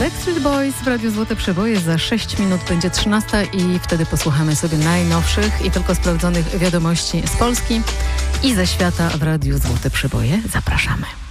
Backstreet Boys w Radiu Złote Przeboje. Za 6 minut będzie 13 i wtedy posłuchamy sobie najnowszych i tylko sprawdzonych wiadomości z Polski i ze świata w Radiu Złote Przeboje. Zapraszamy.